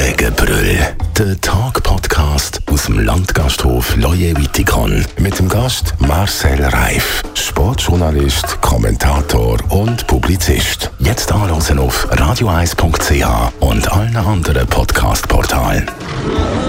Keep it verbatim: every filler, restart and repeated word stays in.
Regenbrüll. Der Tag-Podcast aus dem Landgasthof Loyer Wittikon. Mit dem Gast Marcel Reif, Sportjournalist, Kommentator und Publizist. Jetzt anhören auf radio eis punkt c h und allen anderen Podcast-Portalen.